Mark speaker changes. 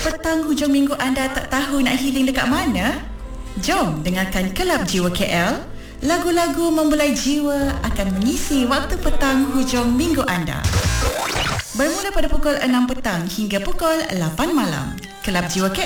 Speaker 1: Petang hujung minggu anda tak tahu nak healing dekat mana? Jom dengarkan Kelab Jiwa KL. Lagu-lagu membelai jiwa akan mengisi waktu petang hujung minggu anda. Bermula pada pukul 6 petang hingga pukul 8 malam. Kelab Jiwa KL.